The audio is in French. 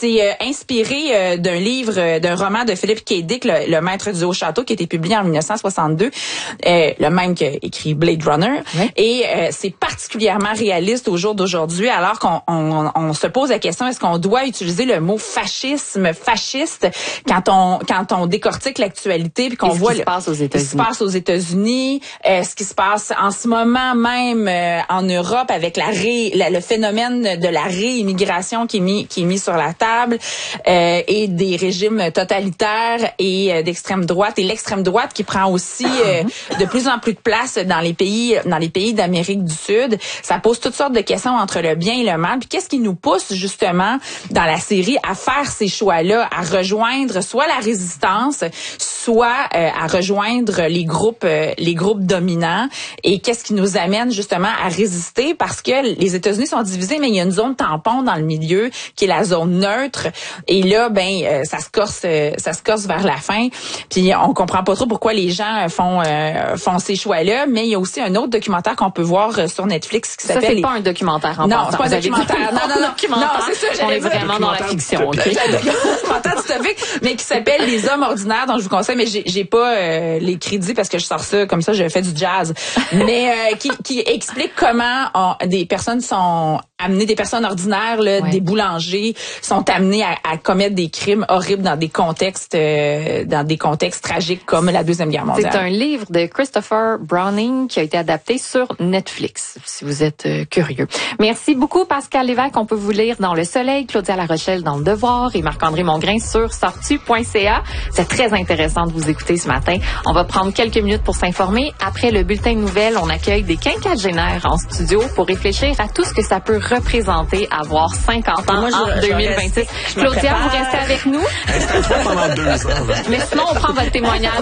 c'est inspiré d'un livre, d'un roman de Philip K. Dick, le maître du Haut-Château, qui a été publié en 1962, le même qui a écrit Blade Runner. Oui. Et c'est particulièrement réaliste au jour d'aujourd'hui, alors qu'on se pose la question, est-ce qu'on doit utiliser le mot fasciste quand on décortique l'actualité puis qu'on voit ce qui se passe aux États-Unis. Ce qui se passe en ce moment même en Europe avec le phénomène de la réimmigration qui est mis sur la table et des régimes totalitaires et d'extrême droite, et l'extrême droite qui prend aussi de plus en plus de place dans les pays d'Amérique du Sud. Ça pose toutes sortes de questions entre le bien et le mal. Puis qu'est-ce qui nous pousse justement dans la série à faire ces choix-là, à rejoindre soit la résistance, soit à rejoindre les groupes dominants, et qu'est-ce qui nous amène justement à résister, parce que les États-Unis sont divisés, mais il y a une zone tampon dans le milieu qui est la zone neutre, et là ça se corse vers la fin, puis on comprend pas trop pourquoi les gens font ces choix-là. Mais il y a aussi un autre documentaire qu'on peut voir sur Netflix qui s'appelle... Ça, c'est pas un documentaire en Non, c'est pas un documentaire. Non, c'est ça. On est vraiment dans la fiction. Un documentaire dystopique, mais qui s'appelle Les Hommes ordinaires, dont je vous conseille, mais j'ai pas les crédits parce que je sors ça comme ça, je fais du jazz, mais qui explique comment des personnes sont amenées, des personnes ordinaires, là, des boulangers, sont amenés à commettre des crimes horribles dans des contextes tragiques comme la Deuxième Guerre mondiale. C'est un livre de Christopher Browning qui a été adapté sur Netflix, si vous êtes curieux. Merci beaucoup, Pascal Lévesque. On peut vous lire dans Le Soleil, Claudia Larochelle dans Le Devoir et Marc-André Mongrain sur sortu.ca. C'est très intéressant de vous écouter ce matin. On va prendre quelques minutes pour s'informer. Après le bulletin de nouvelles, on accueille des quinquagénaires en studio pour réfléchir à tout ce que ça peut représenter avoir 50 ans en 2026. Claudia, vous restez avec nous. Pendant 2 ans. Mais sinon, on prend votre témoignage